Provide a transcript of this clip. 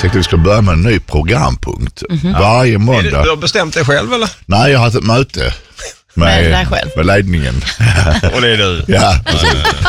tänkte vi skulle börja med en ny programpunkt. Varje måndag. Du har bestämt dig själv eller? Nej, jag har haft ett möte med ledningen. Och det är du? Ja, precis.